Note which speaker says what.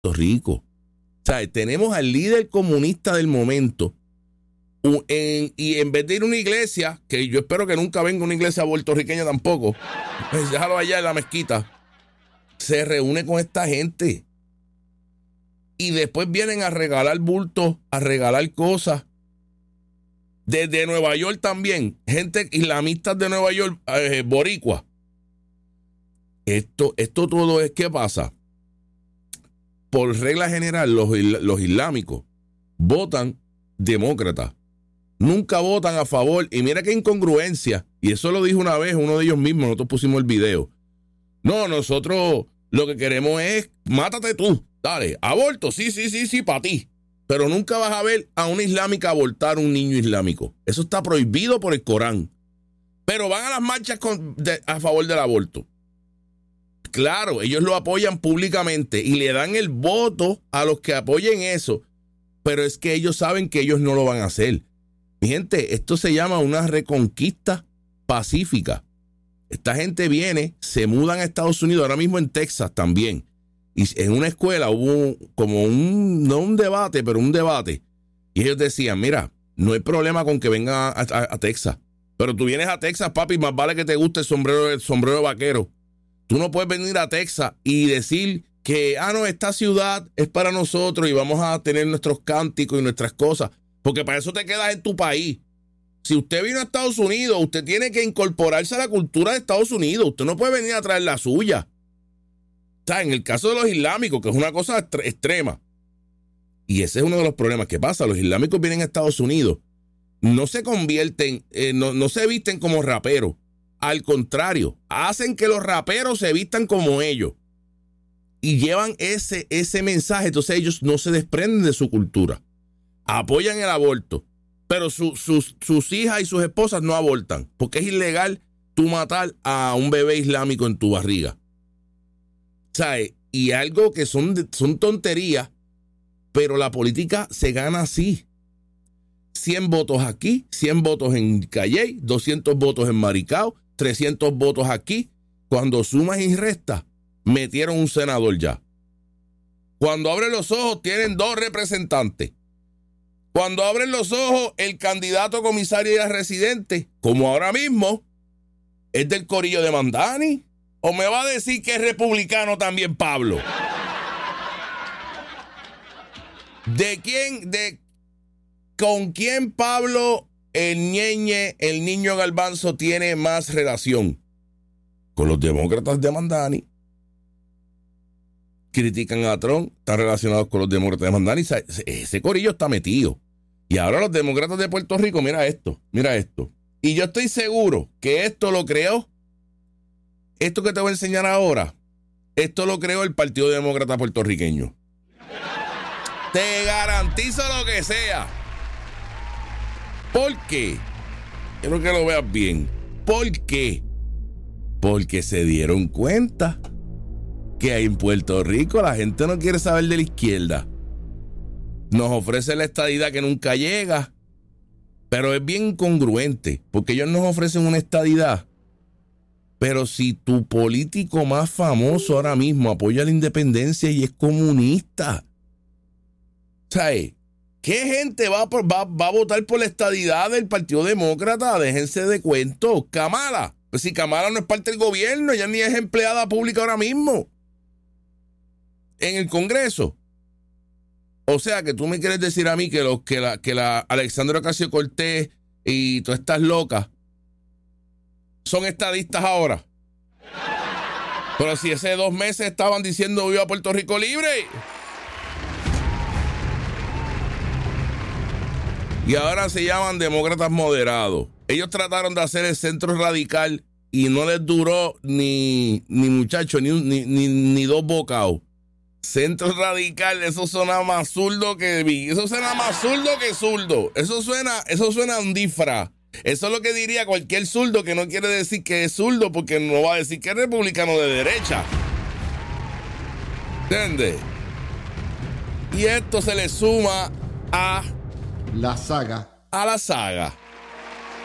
Speaker 1: Puerto Rico. O sea, tenemos al líder comunista del momento y en vez de ir a una iglesia, que yo espero que nunca venga una iglesia puertorriqueña tampoco, pues déjalo allá en la mezquita, se reúne con esta gente y después vienen a regalar bultos, a regalar cosas. Desde Nueva York también, gente islamistas de Nueva York, boricua. Esto todo es, ¿qué pasa? Por regla general, los islámicos votan demócratas. Nunca votan a favor. Y mira qué incongruencia. Y eso lo dijo una vez uno de ellos mismos. Nosotros pusimos el video. No, nosotros lo que queremos es mátate tú. Dale, aborto. Sí, para ti. Pero nunca vas a ver a una islámica abortar a un niño islámico. Eso está prohibido por el Corán. Pero van a las marchas a favor del aborto. Claro, ellos lo apoyan públicamente y le dan el voto a los que apoyen eso. Pero es que ellos saben que ellos no lo van a hacer. Mi gente, esto se llama una reconquista pacífica. Esta gente viene, se mudan a Estados Unidos, ahora mismo en Texas también. Y en una escuela hubo como no un debate, pero un debate. Y ellos decían, mira, no hay problema con que vengan a Texas. Pero tú vienes a Texas, papi, más vale que te guste el sombrero de vaquero. Tú no puedes venir a Texas y decir que, no, esta ciudad es para nosotros y vamos a tener nuestros cánticos y nuestras cosas. Porque para eso te quedas en tu país. Si usted vino a Estados Unidos, usted tiene que incorporarse a la cultura de Estados Unidos. Usted no puede venir a traer la suya. O sea, en el caso de los islámicos, que es una cosa extrema. Y ese es uno de los problemas que pasa. Los islámicos vienen a Estados Unidos. No se convierten, no se visten como raperos. Al contrario, hacen que los raperos se vistan como ellos. Y llevan ese mensaje. Entonces ellos no se desprenden de su cultura. Apoyan el aborto, pero sus hijas y sus esposas no abortan, porque es ilegal tú matar a un bebé islámico en tu barriga. ¿Sabes? Y algo que son tonterías, pero la política se gana así. 100 votos aquí, 100 votos en Calley, 200 votos en Maricao, 300 votos aquí. Cuando sumas y restas, metieron un senador ya. Cuando abren los ojos, tienen 2 representantes. Cuando abren los ojos, el candidato a comisario y a residente, como ahora mismo, es del corillo de Mandani. ¿O me va a decir que es republicano también, Pablo? ¿Con quién Pablo el niño Garbanzo tiene más relación? Con los demócratas de Mandani. Critican a Trump, están relacionados con los demócratas de Mandani. Ese corillo está metido. Y ahora los demócratas de Puerto Rico, mira esto. Y yo estoy seguro que esto lo creó, esto que te voy a enseñar ahora, esto lo creó el Partido Demócrata Puertorriqueño. Te garantizo lo que sea. ¿Por qué? Quiero que lo veas bien. ¿Por qué? Porque se dieron cuenta que en Puerto Rico la gente no quiere saber de la izquierda. Nos ofrece la estadidad que nunca llega, pero es bien incongruente, porque ellos nos ofrecen una estadidad, pero si tu político más famoso ahora mismo apoya la independencia y es comunista, ¿sabes? ¿Qué gente va a votar por la estadidad del Partido Demócrata? Déjense de cuentos. Kamala, pues si Kamala no es parte del gobierno, ella ni es empleada pública ahora mismo en el Congreso. O sea, que tú me quieres decir a mí que la Alexandria Ocasio-Cortez y todas estas locas son estadistas ahora. Pero si hace 2 meses estaban diciendo viva Puerto Rico libre. Y ahora se llaman demócratas moderados. Ellos trataron de hacer el centro radical y no les duró ni muchachos, ni 2 bocados. Centro radical, eso suena más zurdo que eso suena más zurdo que zurdo. Eso suena a un disfraz. Eso es lo que diría cualquier zurdo que no quiere decir que es zurdo, porque no va a decir que es republicano de derecha. ¿Entiendes? Y esto se le suma a
Speaker 2: la saga.
Speaker 1: A la saga.